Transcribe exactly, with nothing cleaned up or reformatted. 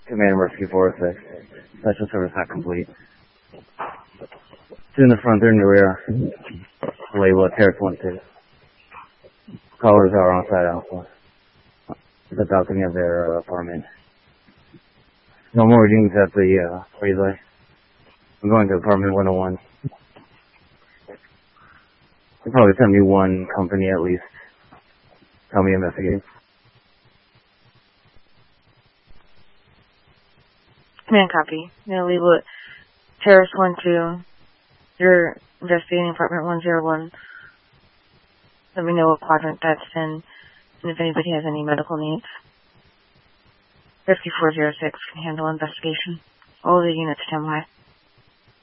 Command Rescue four oh six. Special service not complete. Two in the front, three in the rear. Label at Terrace one two. Callers are on site alpha. The balcony of their uh, apartment. No more readings at the uh, relay. I'm going to apartment one oh one. They'll probably send me one company at least. Tell me investigate. Command copy. Now label it Terrace one two. You're investigating apartment one oh one. Let me know what quadrant that's in, and if anybody has any medical needs. Rescue four oh six can handle investigation. All the units stand by.